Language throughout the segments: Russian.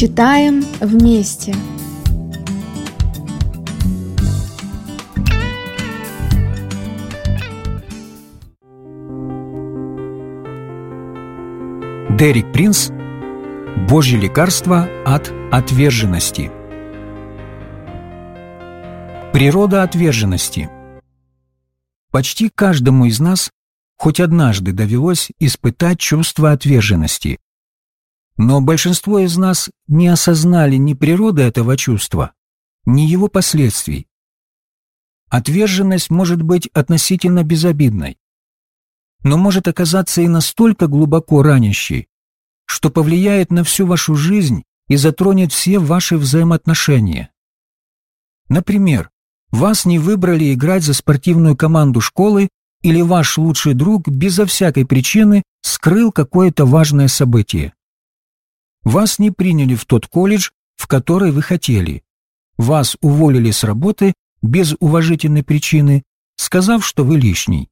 Читаем вместе. Дерек Принс. Божье лекарство от отверженности. Природа отверженности. Почти каждому из нас хоть однажды довелось испытать чувство отверженности. Но большинство из нас не осознали ни природы этого чувства, ни его последствий. Отверженность может быть относительно безобидной, но может оказаться и настолько глубоко ранящей, что повлияет на всю вашу жизнь и затронет все ваши взаимоотношения. Например, вас не выбрали играть за спортивную команду школы, или ваш лучший друг безо всякой причины скрыл какое-то важное событие. Вас не приняли в тот колледж, в который вы хотели. Вас уволили с работы без уважительной причины, сказав, что вы лишний.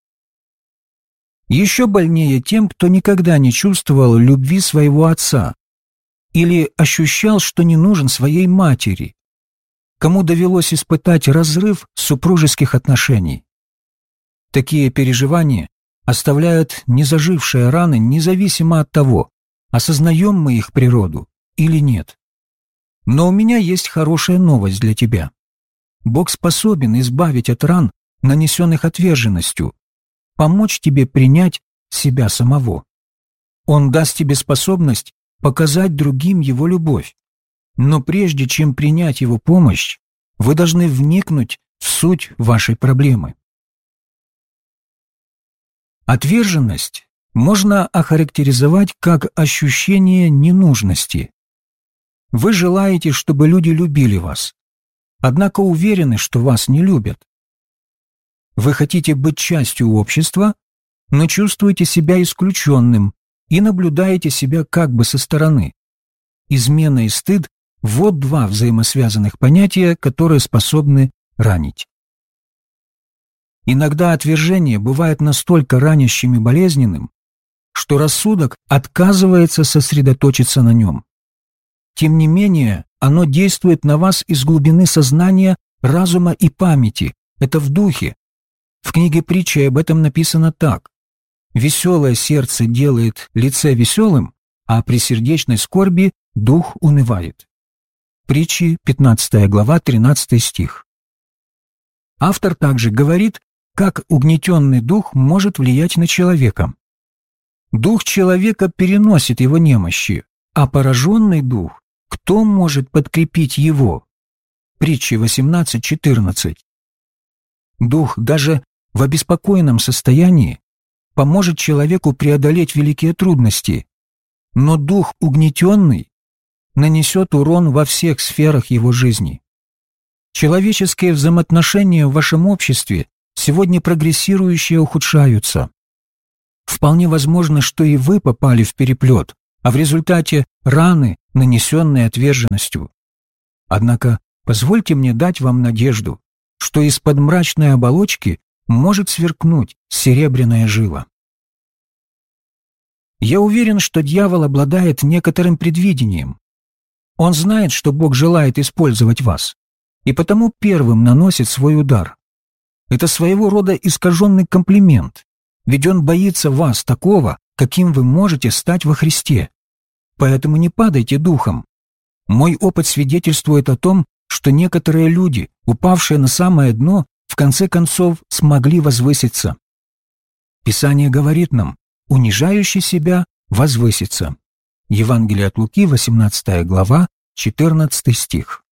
Еще больнее тем, кто никогда не чувствовал любви своего отца или ощущал, что не нужен своей матери, кому довелось испытать разрыв супружеских отношений. Такие переживания оставляют незажившие раны независимо от того, осознаем мы их природу или нет. Но у меня есть хорошая новость для тебя. Бог способен избавить от ран, нанесенных отверженностью, помочь тебе принять себя самого. Он даст тебе способность показать другим Его любовь. Но прежде чем принять Его помощь, вы должны вникнуть в суть вашей проблемы. Отверженность можно охарактеризовать как ощущение ненужности. Вы желаете, чтобы люди любили вас, однако уверены, что вас не любят. Вы хотите быть частью общества, но чувствуете себя исключенным и наблюдаете себя как бы со стороны. Измена и стыд – вот два взаимосвязанных понятия, которые способны ранить. Иногда отвержение бывает настолько ранящим и болезненным, что рассудок отказывается сосредоточиться на нем. Тем не менее, оно действует на вас из глубины сознания, разума и памяти. Это в духе. В книге притчи об этом написано так: «Веселое сердце делает лице веселым, а при сердечной скорби дух унывает». Притчи, 15 глава, 13 стих. Автор также говорит, как угнетенный дух может влиять на человека. Дух человека переносит его немощи, а пораженный дух, кто может подкрепить его? Притчи 18:14. Дух даже в обеспокоенном состоянии поможет человеку преодолеть великие трудности, но дух угнетенный нанесет урон во всех сферах его жизни. Человеческие взаимоотношения в вашем обществе сегодня прогрессирующие ухудшаются. Вполне возможно, что и вы попали в переплет, а в результате раны, нанесенные отверженностью. Однако позвольте мне дать вам надежду, что из-под мрачной оболочки может сверкнуть серебряная жила. Я уверен, что дьявол обладает некоторым предвидением. Он знает, что Бог желает использовать вас, и потому первым наносит свой удар. Это своего рода искаженный комплимент, ведь он боится вас такого, каким вы можете стать во Христе. Поэтому не падайте духом. Мой опыт свидетельствует о том, что некоторые люди, упавшие на самое дно, в конце концов смогли возвыситься. Писание говорит нам: унижающий себя возвысится. Евангелие от Луки, 18 глава, 14 стих.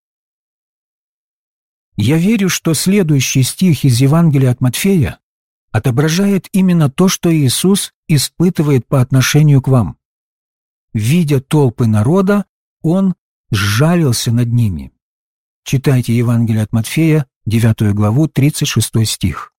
Я верю, что следующий стих из Евангелия от Матфея отображает именно то, что Иисус испытывает по отношению к вам. Видя толпы народа, Он сжалился над ними. Читайте Евангелие от Матфея, 9 главу, 36 стих.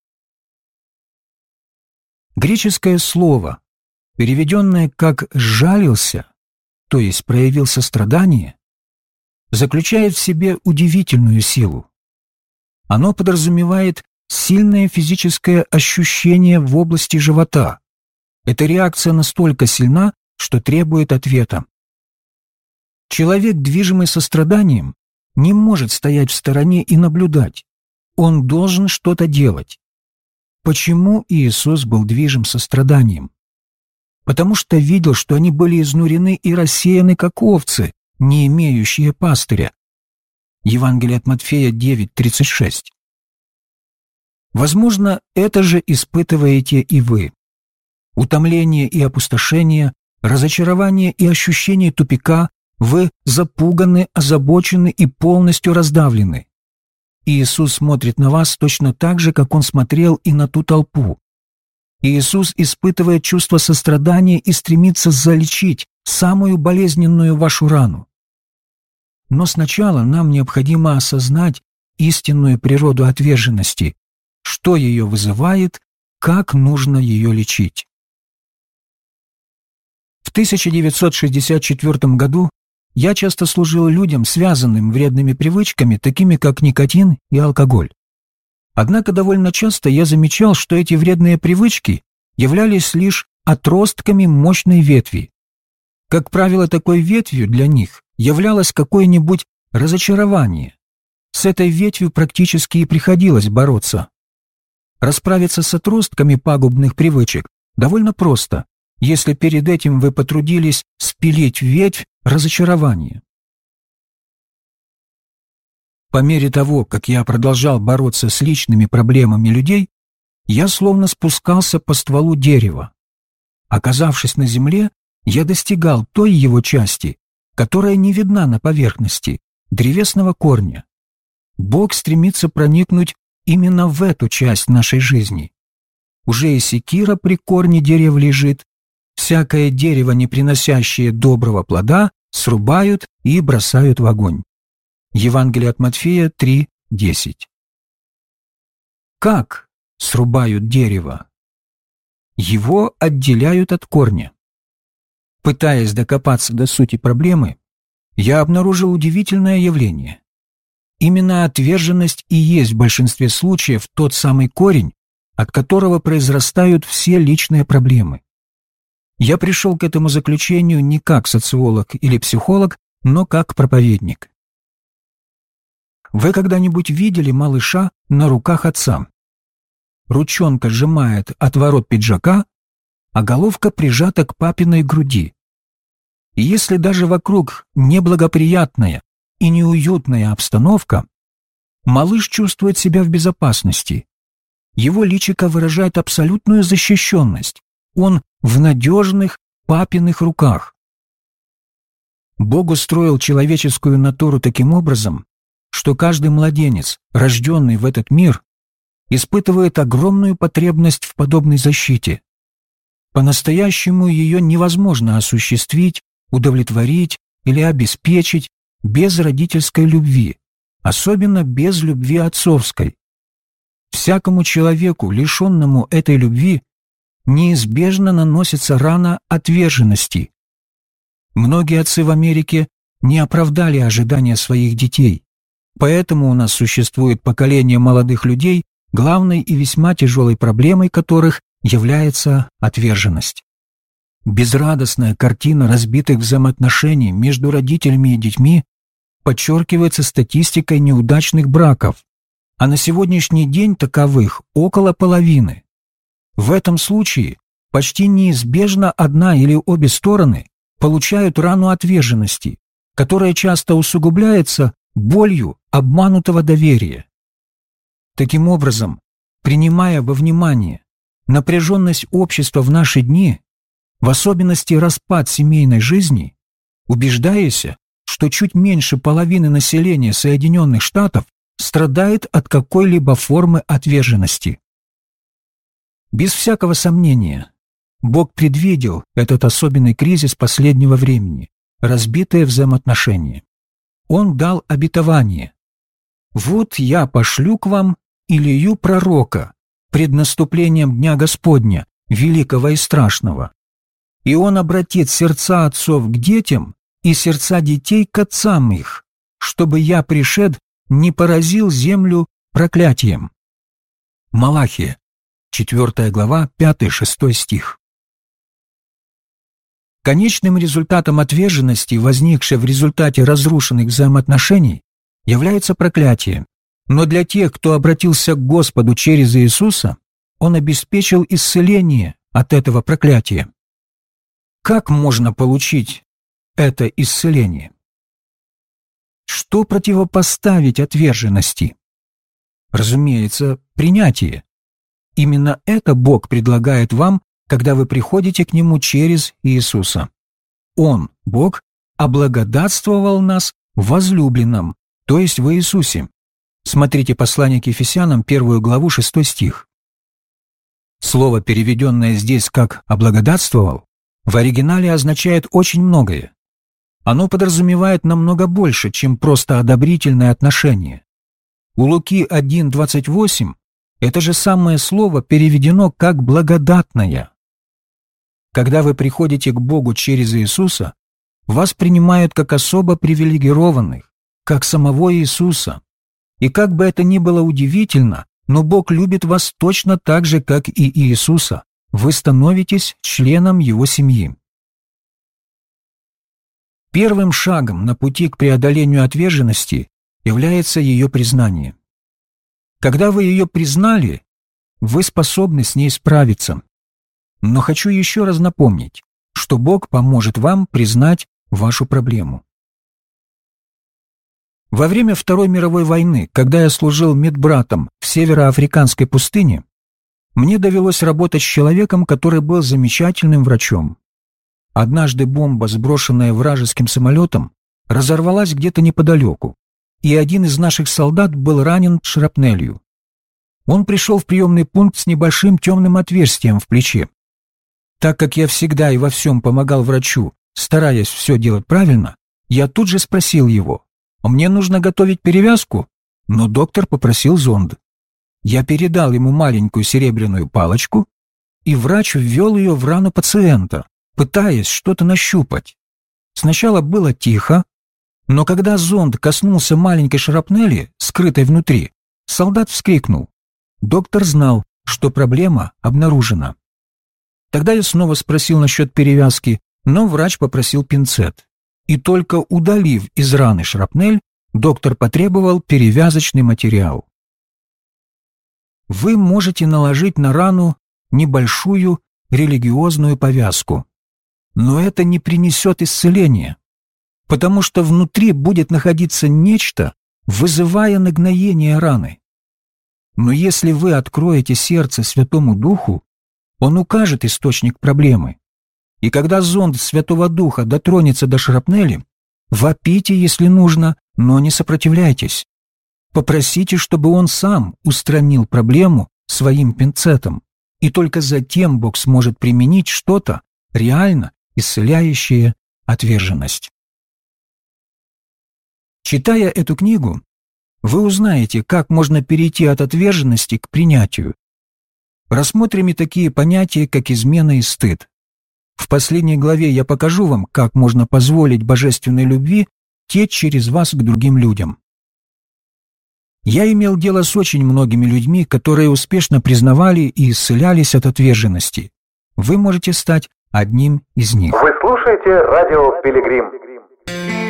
Греческое слово, переведенное как «сжалился», то есть проявил сострадание, заключает в себе удивительную силу. Оно подразумевает сильное физическое ощущение в области живота. Эта реакция настолько сильна, что требует ответа. Человек, движимый состраданием, не может стоять в стороне и наблюдать. Он должен что-то делать. Почему Иисус был движим состраданием? Потому что видел, что они были изнурены и рассеяны, как овцы, не имеющие пастыря. Евангелие от Матфея 9:36. Возможно, это же испытываете и вы. Утомление и опустошение, разочарование и ощущение тупика, вы запуганы, озабочены и полностью раздавлены. Иисус смотрит на вас точно так же, как Он смотрел и на ту толпу. Иисус испытывает чувство сострадания и стремится залечить самую болезненную вашу рану. Но сначала нам необходимо осознать истинную природу отверженности, что ее вызывает, как нужно ее лечить. В 1964 году я часто служил людям, связанным вредными привычками, такими как никотин и алкоголь. Однако довольно часто я замечал, что эти вредные привычки являлись лишь отростками мощной ветви. Как правило, такой ветвью для них являлось какое-нибудь разочарование. С этой ветвью практически и приходилось бороться. Расправиться с отростками пагубных привычек довольно просто, если перед этим вы потрудились спилить ветвь разочарования. По мере того, как я продолжал бороться с личными проблемами людей, я словно спускался по стволу дерева. Оказавшись на земле, я достигал той его части, которая не видна на поверхности, древесного корня. Бог стремится проникнуть именно в эту часть нашей жизни. Уже и секира при корне дерева лежит. Всякое дерево, не приносящее доброго плода, срубают и бросают в огонь. Евангелие от Матфея 3:10. Как срубают дерево? Его отделяют от корня. Пытаясь докопаться до сути проблемы, я обнаружил удивительное явление. Именно отверженность и есть в большинстве случаев тот самый корень, от которого произрастают все личные проблемы. Я пришел к этому заключению не как социолог или психолог, но как проповедник. Вы когда-нибудь видели малыша на руках отца? Ручонка сжимает отворот пиджака, а головка прижата к папиной груди. И если даже вокруг неблагоприятная и неуютная обстановка, малыш чувствует себя в безопасности. Его личико выражает абсолютную защищенность. Он в надежных папиных руках. Бог устроил человеческую натуру таким образом, что каждый младенец, рожденный в этот мир, испытывает огромную потребность в подобной защите. По-настоящему ее невозможно осуществить, удовлетворить или обеспечить без родительской любви, особенно без любви отцовской. Всякому человеку, лишенному этой любви, неизбежно наносится рана отверженности. Многие отцы в Америке не оправдали ожидания своих детей, поэтому у нас существует поколение молодых людей, главной и весьма тяжелой проблемой которых является отверженность. Безрадостная картина разбитых взаимоотношений между родителями и детьми подчеркивается статистикой неудачных браков, а на сегодняшний день таковых около половины. В этом случае почти неизбежно одна или обе стороны получают рану отверженности, которая часто усугубляется болью обманутого доверия. Таким образом, принимая во внимание напряженность общества в наши дни, в особенности распад семейной жизни, убеждаешься, что чуть меньше половины населения Соединенных Штатов страдает от какой-либо формы отверженности. Без всякого сомнения, Бог предвидел этот особенный кризис последнего времени, разбитые взаимоотношения. Он дал обетование: «Вот я пошлю к вам Илию пророка пред наступлением Дня Господня, великого и страшного. И он обратит сердца отцов к детям и сердца детей к отцам их, чтобы я, пришед, не поразил землю проклятием». Малахия, 4 глава, 5-6 стих. Конечным результатом отверженности, возникшей в результате разрушенных взаимоотношений, является проклятие. Но для тех, кто обратился к Господу через Иисуса, Он обеспечил исцеление от этого проклятия. Как можно получить это исцеление? Что противопоставить отверженности? Разумеется, принятие. Именно это Бог предлагает вам, когда вы приходите к Нему через Иисуса. Он, Бог, облагодатствовал нас в возлюбленном, то есть в Иисусе. Смотрите послание к Ефесянам, 1 главу, 6 стих. Слово, переведенное здесь как «облагодатствовал», в оригинале означает очень многое. Оно подразумевает намного больше, чем просто одобрительное отношение. У Луки 1:28 это же самое слово переведено как «благодатное». Когда вы приходите к Богу через Иисуса, вас принимают как особо привилегированных, как самого Иисуса. И как бы это ни было удивительно, но Бог любит вас точно так же, как и Иисуса. Вы становитесь членом Его семьи. Первым шагом на пути к преодолению отверженности является ее признание. Когда вы ее признали, вы способны с ней справиться. Но хочу еще раз напомнить, что Бог поможет вам признать вашу проблему. Во время Второй мировой войны, когда я служил медбратом в североафриканской пустыне, мне довелось работать с человеком, который был замечательным врачом. Однажды бомба, сброшенная вражеским самолетом, разорвалась где-то неподалеку, и один из наших солдат был ранен шрапнелью. Он пришел в приемный пункт с небольшим темным отверстием в плече. Так как я всегда и во всем помогал врачу, стараясь все делать правильно, я тут же спросил его: «Мне нужно готовить перевязку?» Но доктор попросил зонд. Я передал ему маленькую серебряную палочку, и врач ввел ее в рану пациента, пытаясь что-то нащупать. Сначала было тихо, но когда зонд коснулся маленькой шрапнели, скрытой внутри, солдат вскрикнул. Доктор знал, что проблема обнаружена. Тогда я снова спросил насчет перевязки, но врач попросил пинцет. И только удалив из раны шрапнель, доктор потребовал перевязочный материал. Вы можете наложить на рану небольшую религиозную повязку, но это не принесет исцеления, потому что внутри будет находиться нечто, вызывая нагноение раны. Но если вы откроете сердце Святому Духу, Он укажет источник проблемы. И когда зонд Святого Духа дотронется до шрапнели, вопите, если нужно, но не сопротивляйтесь. Попросите, чтобы Он сам устранил проблему своим пинцетом, и только затем Бог сможет применить что-то реально исцеляющее отверженность. Читая эту книгу, вы узнаете, как можно перейти от отверженности к принятию. Рассмотрим и такие понятия, как измена и стыд. В последней главе я покажу вам, как можно позволить божественной любви течь через вас к другим людям. Я имел дело с очень многими людьми, которые успешно признавали и исцелялись от отверженности. Вы можете стать одним из них. Вы слушаете радио «Пилигрим».